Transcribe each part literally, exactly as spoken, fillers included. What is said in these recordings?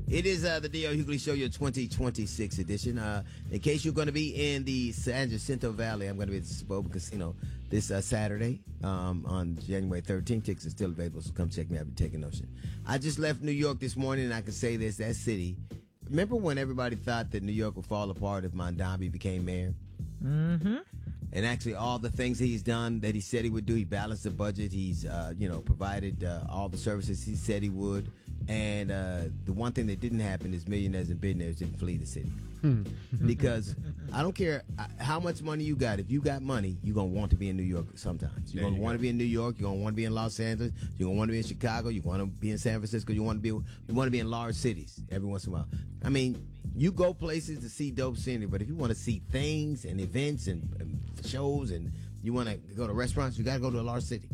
It is uh, the D L. Hughley Show, your twenty twenty-six edition. Uh, in case you're going to be in the San Jacinto Valley, I'm going to be at the Spoba Casino this uh, Saturday um, on January thirteenth. Tickets are still available, so come check me out if you're taking notion. I just left New York this morning, and I can say this, that city. Remember when everybody thought that New York would fall apart if Mondambi became mayor? Mm-hmm. And actually, all the things he's done that he said he would do, he balanced the budget. He's, uh, you know, provided uh, all the services he said he would. And uh, the one thing that didn't happen is millionaires and billionaires didn't flee the city. Because I don't care how much money you got. If you got money, you're going to want to be in New York sometimes. You're going to want to be in New York. You're going to want to be in Los Angeles. You're going to want to be in Chicago. You want to be in San Francisco. You want to be you want to be in large cities every once in a while. I mean, you go places to see dope scenery, but if you want to see things and events and, and shows and you want to go to restaurants, you got to go to a large city.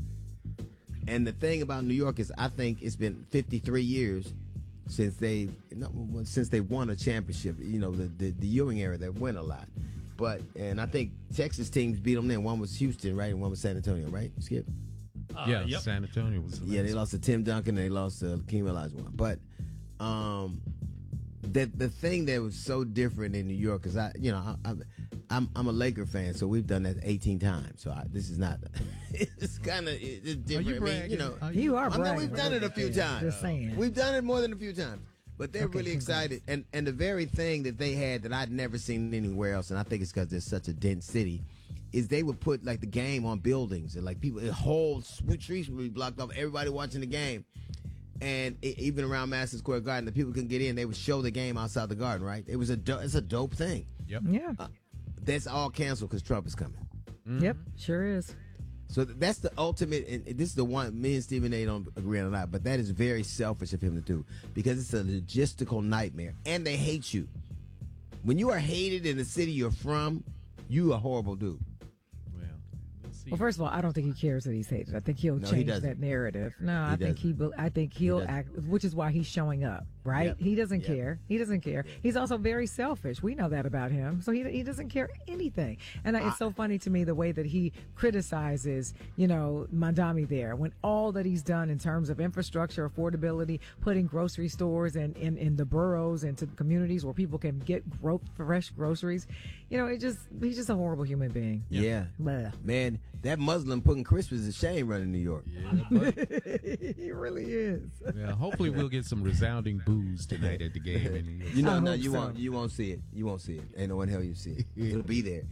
And the thing about New York is I think it's been fifty-three years since they since they won a championship. You know, the, the, the Ewing era, they win a lot. But, and I think Texas teams beat them then. One was Houston, right? And one was San Antonio, right, Skip? Uh, yeah, yep. San Antonio was the Yeah, they lost to Tim Duncan and they lost to Hakeem Olajuwon. But um, the, the thing that was so different in New York is I, you know, I, I, I'm I'm a Laker fan, so we've done that eighteen times. So I, this is not. It's kind of it's different. You I mean, you know, you are. I mean, we've done it a few times. Just saying, we've done it more than a few times. But they're okay, really excited, and and the very thing that they had that I'd never seen anywhere else, and I think it's because there's such a dense city, is they would put like the game on buildings, and like people, the whole streets would be blocked off, everybody watching the game. And it, even around Madison Square Garden, the people couldn't get in. They would show the game outside the garden, right? It was a do- it's a dope thing. Yep. Yeah. Uh, that's all canceled because Trump is coming. Mm-hmm. Yep, sure is. So that's the ultimate, and this is the one me and Stephen A. don't agree on a lot, but that is very selfish of him to do because it's a logistical nightmare, and they hate you. When you are hated in the city you're from, you a horrible dude. Well, first of all, I don't think he cares that he's hated. I think he'll No, change he that narrative. No, he I think he. I think he'll he act, which is why he's showing up. Right? Yep. He doesn't Yep. care. He doesn't care. Yep. He's also very selfish. We know that about him. So he he doesn't care anything. And I, it's so funny to me the way that he criticizes, you know, Mondambi there when all that he's done in terms of infrastructure, affordability, putting grocery stores in in, in the boroughs and to communities where people can get gro- fresh groceries. You know, it just he's just a horrible human being. Yeah, Blah. man, that Muslim putting Christmas is a shame running New York. Yeah, but, He really is. yeah, hopefully we'll get some resounding boos tonight at the game. In New York. You know, I no, hope you so. won't. You won't see it. You won't see it. Ain't no one hell you see it. It'll be there.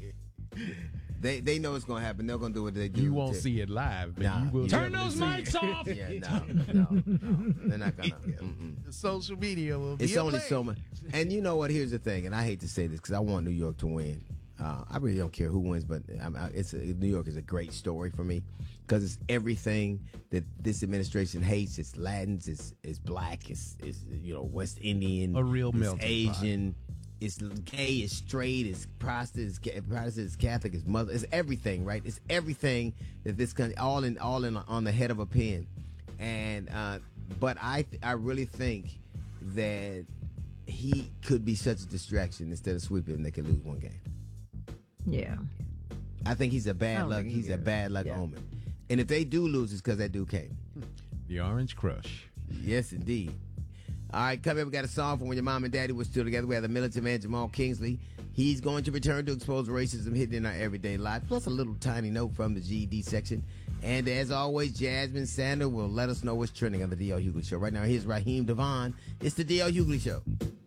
They they know it's gonna happen. They're gonna do what they do. You won't to, see it live, but Nah, you will you turn definitely those see mics it. off. Yeah, no, no, no. They're not gonna. Mm-mm. The social media will be. It's a only play. so much. And you know what? Here's the thing. And I hate to say this because I want New York to win. Uh, I really don't care who wins, but I'm, I, it's a, New York is a great story for me because it's everything that this administration hates. It's Latins, it's it's black, it's, it's you know West Indian, A real it's melting Asian, it's gay, it's straight, it's Protestant, it's, ca- Protestant, it's Catholic, it's Muslim, it's everything, right? It's everything that this country all in all in on the head of a pin. And uh, but I th- I really think that he could be such a distraction instead of sweeping him, they could lose one game. Yeah. I think he's a I bad don't luck. think he He's a cares. bad luck Yeah. omen. And if they do lose, it's because that dude came. The Orange Crush. Yes, indeed. All right, come here. We got a song from when your mom and daddy were still together. We have the militant man Jamal Kingsley. He's going to return to expose racism hidden in our everyday life. Plus a little tiny note from the G E D section. And as always, Jasmine Sander will let us know what's trending on the D L. Hughley Show. Right now, here's Raheem Devon. It's the D L. Hughley Show.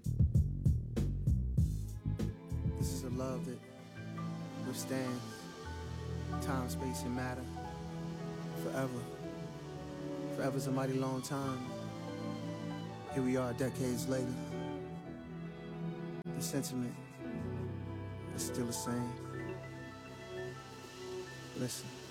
This is a love that withstands time, space, and matter forever. Forever's a mighty long time. Here we are decades later. The sentiment is still the same. Listen.